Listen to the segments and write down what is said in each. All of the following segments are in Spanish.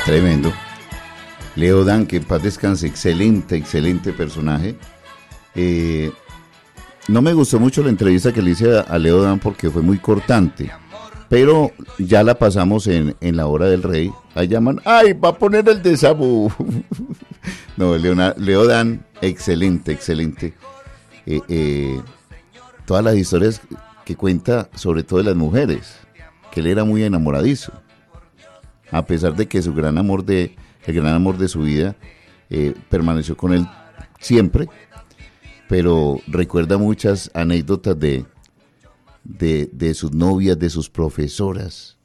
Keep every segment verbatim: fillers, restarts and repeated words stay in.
Tremendo. Leo Dan, que en paz descanse, excelente, excelente personaje. Eh, no me gustó mucho la entrevista que le hice a, a Leo Dan porque fue muy cortante, pero ya la pasamos en, en La Hora del Rey. Ahí llaman, ¡ay, va a poner el de Sabu! No, Leona, Leo Dan, excelente, excelente. Eh, eh, todas las historias que cuenta, sobre todo de las mujeres, que él era muy enamoradizo. A pesar de que su gran amor de, el gran amor de su vida eh, permaneció con él siempre, pero recuerda muchas anécdotas de, de, de sus novias, de sus profesoras,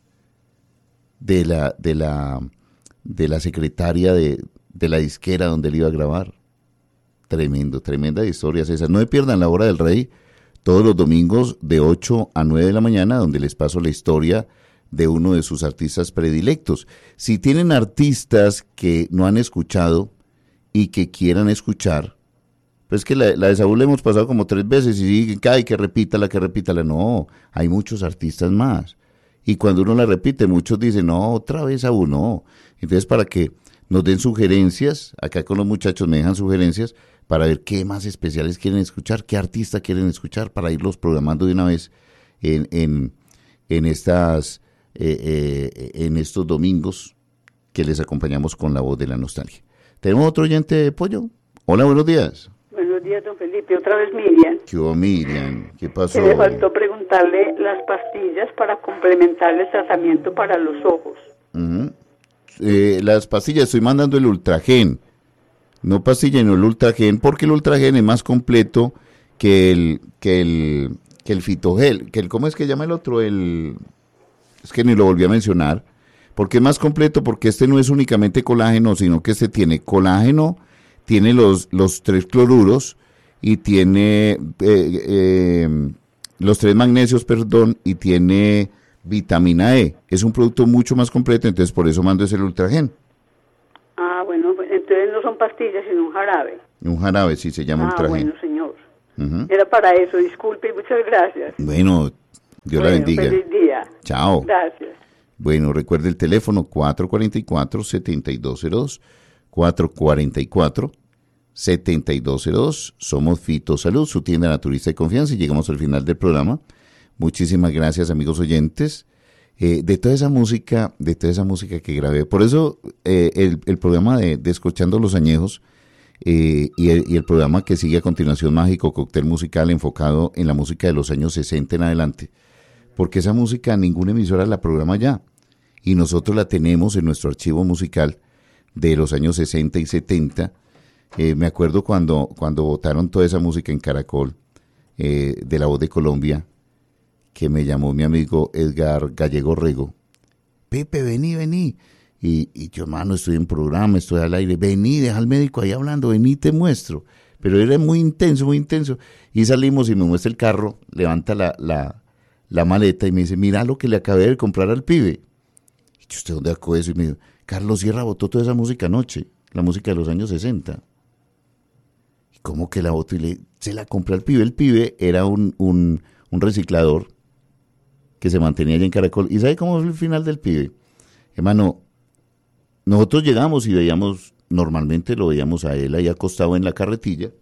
de la, de la, de la secretaria de, de la disquera donde él iba a grabar. Tremendo, tremendas historias esas. No se pierdan La Hora del Rey todos los domingos de ocho a nueve de la mañana, donde les paso la historia de uno de sus artistas predilectos. Si tienen artistas que no han escuchado y que quieran escuchar, pues que la, la de Saúl la hemos pasado como tres veces y siguen, ay, que repítala, que repítala. No, hay muchos artistas más. Y cuando uno la repite, muchos dicen, no, otra vez Saúl, no. Entonces, para que nos den sugerencias, acá con los muchachos me dejan sugerencias para ver qué más especiales quieren escuchar, qué artista quieren escuchar, para irlos programando de una vez en, en, en estas... Eh, eh, en estos domingos que les acompañamos con la voz de la nostalgia. ¿Tenemos otro oyente, Pollo? Hola, buenos días. Buenos días, don Felipe. Otra vez Miriam. ¿Qué hubo, Miriam? ¿Qué pasó? Que le faltó preguntarle las pastillas para complementar el tratamiento para los ojos. Uh-huh. eh, las pastillas, estoy mandando el Ultragen. No pastilla, no el Ultragen, porque el Ultragen es más completo que el, que el, que el Fitogel, que el, ¿cómo es que llama el otro? El... Es que ni lo volví a mencionar, porque es más completo, porque este no es únicamente colágeno, sino que este tiene colágeno, tiene los, los tres cloruros y tiene eh, eh, los tres magnesios, perdón, y tiene vitamina E. Es un producto mucho más completo, entonces por eso mando ese Ultragen. Ah, bueno, entonces no son pastillas, sino un jarabe. Un jarabe, sí, se llama ah, Ultragen. Ah, bueno, señor. Uh-huh. Era para eso, disculpe y muchas gracias. Bueno, Dios bueno, la bendiga. Feliz día. Chao. Gracias. Bueno, recuerde el teléfono cuatro cuatro cuatro, siete dos cero dos, cuatro cuatro cuatro, siete dos cero dos. Somos Fito Salud, su tienda naturista de confianza, y llegamos al final del programa. Muchísimas gracias, amigos oyentes, eh, de toda esa música, de toda esa música que grabé. Por eso eh, el, el programa de, de Escuchando los Añejos eh, y, el, y el programa que sigue a continuación, Mágico Cóctel Musical, enfocado en la música de los años sesenta en adelante. Porque esa música ninguna emisora la programa ya, y nosotros la tenemos en nuestro archivo musical de los años sesenta y setenta. Eh, me acuerdo cuando, cuando botaron toda esa música en Caracol, eh, de La Voz de Colombia, que me llamó mi amigo Edgar Gallego Rego. Pepe, vení, vení. Y, y yo, hermano, estoy en programa, estoy al aire. Vení, deja al médico ahí hablando, vení, te muestro. Pero era muy intenso, muy intenso. Y salimos y me muestra el carro, levanta la... la la maleta y me dice, mira lo que le acabé de comprar al pibe. Y yo, ¿usted dónde sacó eso? Y me dijo, Carlos Sierra botó toda esa música anoche, la música de los años sesenta. ¿Y cómo que la botó? Y le, se la compré al pibe. El pibe era un, un, un reciclador que se mantenía allá en Caracol. ¿Y sabe cómo fue el final del pibe? Hermano, nosotros llegamos y veíamos, normalmente lo veíamos a él ahí acostado en la carretilla,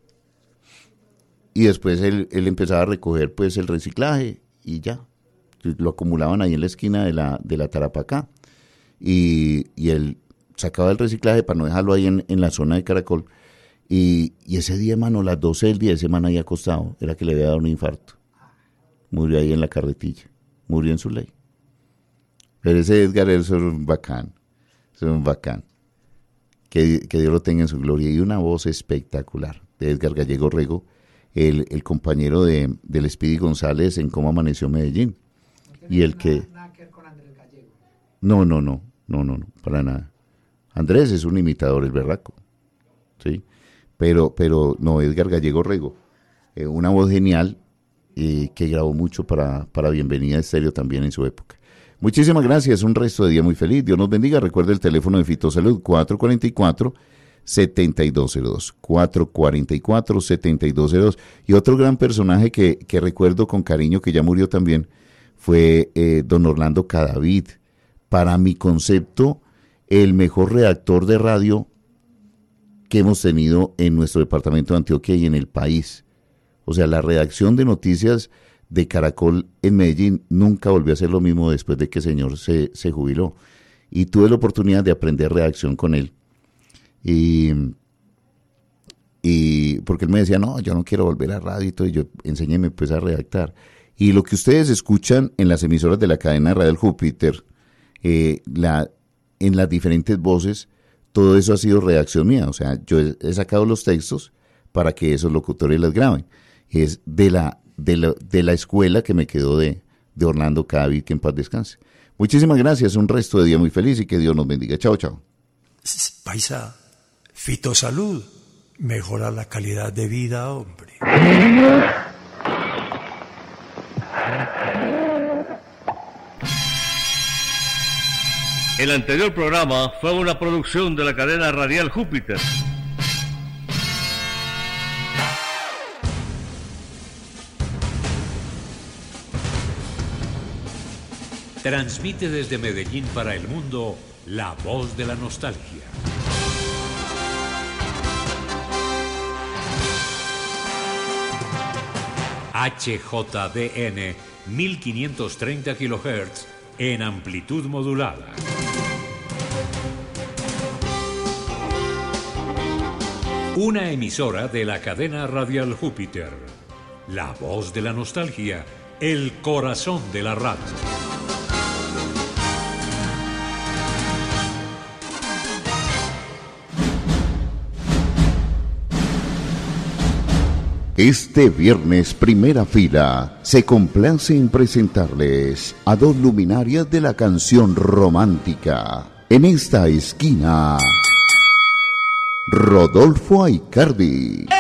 y después él, él empezaba a recoger pues el reciclaje, y ya, lo acumulaban ahí en la esquina de la, de la Tarapacá, y, y él sacaba el reciclaje para no dejarlo ahí en, en la zona de Caracol, y, y ese día, hermano, las doce del día, ese man ahí acostado, era que le había dado un infarto, murió ahí en la carretilla, murió en su ley. Pero ese Edgar es un bacán, es un bacán, que, que Dios lo tenga en su gloria, y una voz espectacular de Edgar Gallego Rego, El, el compañero de del Speedy González en Cómo Amaneció Medellín. No y el nada, que... Nada que ver con Andrés Gallego. No, no, no, no, no, no, para nada. Andrés es un imitador, el berraco, ¿sí? Pero, pero no, Edgar Gallego Rego, eh, una voz genial eh, que grabó mucho para, para Bienvenida Estéreo también en su época. Muchísimas gracias, un resto de día muy feliz. Dios nos bendiga. Recuerde el teléfono de Fito Salud, cuatro cuatro cuatro, siete dos cero dos, cuatro cuatro cuatro, siete dos cero dos. Y otro gran personaje que, que recuerdo con cariño, que ya murió también, fue eh, don Orlando Cadavid. Para mi concepto, el mejor redactor de radio que hemos tenido en nuestro departamento de Antioquia y en el país. O sea, la redacción de noticias de Caracol en Medellín nunca volvió a ser lo mismo después de que el señor se, se jubiló. Y tuve la oportunidad de aprender redacción con él. Y, y porque él me decía, no, yo no quiero volver a radio y todo, y yo enséñeme pues a redactar. Y lo que ustedes escuchan en las emisoras de la cadena Radial Júpiter, eh, la, en las diferentes voces, todo eso ha sido redacción mía. O sea, yo he, he sacado los textos para que esos locutores las graben. Es de la, de la, de la escuela que me quedó de, de Orlando Cavi, que en paz descanse. Muchísimas gracias, un resto de día muy feliz y que Dios nos bendiga. Chao, chao. Paisa, Fitosalud, mejora la calidad de vida, hombre. El anterior programa fue una producción de la cadena Radial Júpiter. Transmite desde Medellín para el mundo la voz de la nostalgia. H J D N mil quinientos treinta kilohertz en amplitud modulada. Una emisora de la cadena Radial Júpiter. La voz de la nostalgia, el corazón de la radio. Este viernes, Primera Fila se complace en presentarles a dos luminarias de la canción romántica. En esta esquina, Rodolfo Aicardi.